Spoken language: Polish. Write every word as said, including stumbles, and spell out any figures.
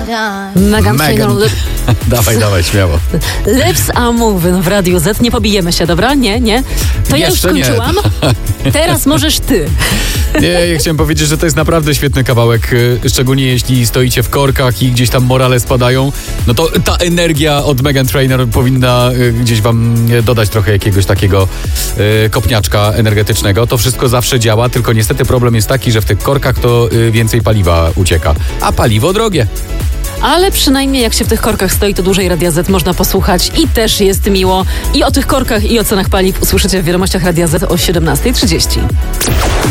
Megan Megan. Trainor. Dawaj, dawaj, śmiało. Lips are moving w Radiu Z. Nie pobijemy się, dobra? Nie, nie. To ja już Jeszcze nie. skończyłam. Teraz możesz ty. Nie, ja chciałem powiedzieć, że to jest naprawdę świetny kawałek, y, szczególnie jeśli stoicie w korkach i gdzieś tam morale spadają, no to ta energia od Megan Trainor powinna y, gdzieś wam y, dodać trochę jakiegoś takiego y, kopniaczka energetycznego. To wszystko zawsze działa, tylko niestety problem jest taki, że w tych korkach to y, więcej paliwa ucieka, a paliwo drogie. Ale przynajmniej jak się w tych korkach stoi, to dłużej Radia Z można posłuchać i też jest miło. I o tych korkach, i o cenach paliw usłyszycie w wiadomościach Radia Z o siedemnasta trzydzieści.